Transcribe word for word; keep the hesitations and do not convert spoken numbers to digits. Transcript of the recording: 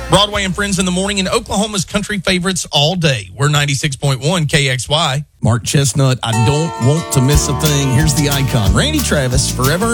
Broadway and Friends in the morning and Oklahoma's country favorites all day. We're ninety-six point one K X Y. Mark Chestnut, I don't want to miss a thing. Here's the icon. Randy Travis, Forever and